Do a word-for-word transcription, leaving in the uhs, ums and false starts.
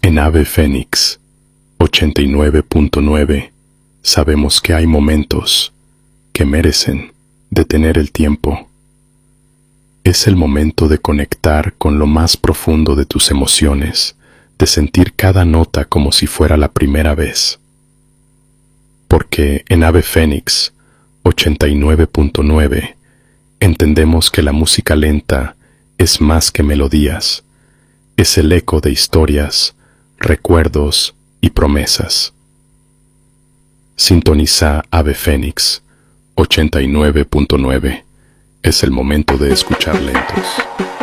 En Ave Fénix ochenta y nueve punto nueve sabemos que hay momentos que merecen detener el tiempo. Es el momento de conectar con lo más profundo de tus emociones, de sentir cada nota como si fuera la primera vez. Porque en Ave Fénix ochenta y nueve punto nueve entendemos que la música lenta es más que melodías, es el eco de historias, recuerdos y promesas. Sintoniza Ave Fénix ochenta y nueve punto nueve. Es el momento de escuchar lentos.